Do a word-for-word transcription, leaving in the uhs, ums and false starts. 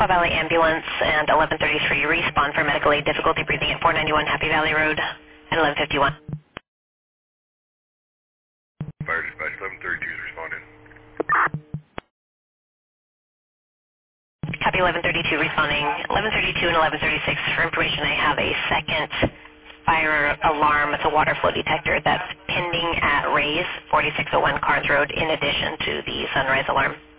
Quaw Valley Ambulance and eleven thirty-three respond for medical aid difficulty breathing at four ninety-one Happy Valley Road and eleven fifty-one. Fire dispatch, eleven thirty-two is responding. Copy eleven thirty-two responding. eleven thirty-two and eleven thirty-six for information. I have a second fire alarm. It's a water flow detector that's pending at Rays, forty-six oh one Carnes Road, in addition to the sunrise alarm.